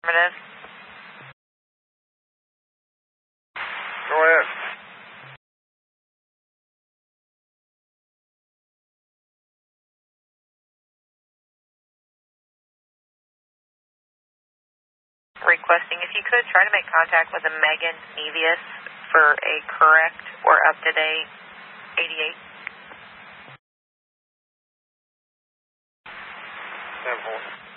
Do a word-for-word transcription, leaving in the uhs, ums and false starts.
Affirmative. Go ahead. Requesting if you could try to make contact with a Megan Nevius for a correct or up-to-date eighty-eight. ten four.